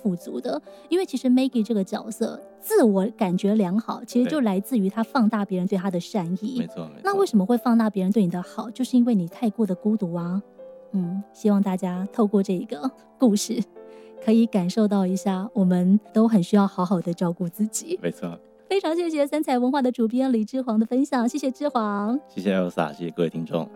富足的。因为其实 Maggie 这个角色自我感觉良好，其实就来自于他放大别人对他的善意。 没错。 那为什么会放大别人对你的好？就是因为你太过的孤独啊。希望大家透过这个故事可以感受到一下，我们都很需要好好的照顾自己。 没错。 非常谢谢三彩文化的主编李志煌的分享，谢谢志煌。 谢谢 Elsa， 谢谢各位听众。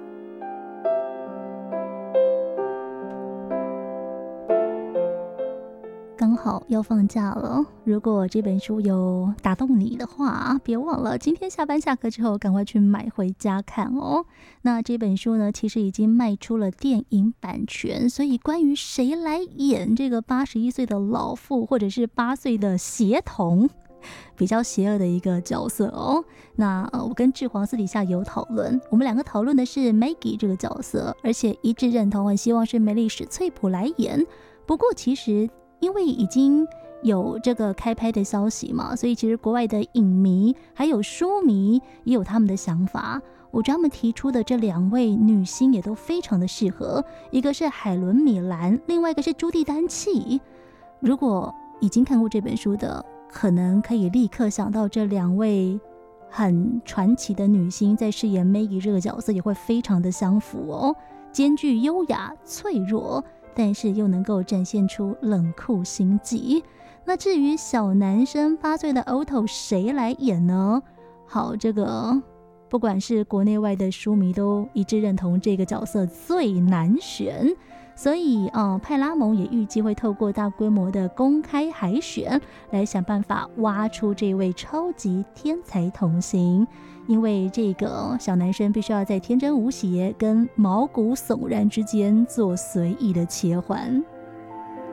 刚好要放假了，如果这本书有打动你的话，别忘了今天下班下课之后赶快去买回家看哦。那这本书呢，其实已经卖出了电影版权，所以关于谁来演这个81岁的老妇，或者是8岁的协同，比较邪恶的一个角色哦。那我跟志煌私底下有讨论，我们两个讨论的是 Maggie 这个角色，而且一致认同，很希望是梅丽史翠普来演。不过其实因为已经有这个开拍的消息嘛，所以其实国外的影迷还有书迷也有他们的想法。我觉得他们提出的这2位女星也都非常的适合，一个是海伦米兰，另外一个是朱蒂丹契。如果已经看过这本书的，可能可以立刻想到这2位很传奇的女星在饰演 Maggie 这个角色也会非常的相符哦，兼具优雅脆弱，但是又能够展现出冷酷心机。那至于小男生8岁的 Otto 谁来演呢？好，这个不管是国内外的书迷都一致认同这个角色最难选，所以派拉蒙也预计会透过大规模的公开海选来想办法挖出这位超级天才童星。因为这个小男生必须要在天真无邪跟毛骨悚然之间做随意的切换。